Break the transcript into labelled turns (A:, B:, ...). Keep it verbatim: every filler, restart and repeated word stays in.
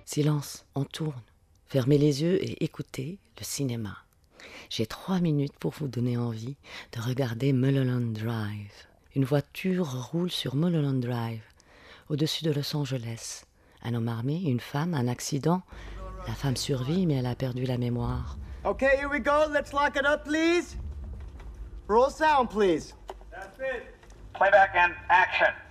A: Silence, on tourne. Fermez les yeux et écoutez le cinéma. J'ai trois minutes pour vous donner envie de regarder Mulholland Drive. Une voiture roule sur Mulholland Drive, au-dessus de Los Angeles. Un homme armé, une femme, un accident. La femme survit, mais elle a perdu la mémoire.
B: Okay, here we go. Let's lock it up, please. Roll sound, please.
C: That's it. Playback and action.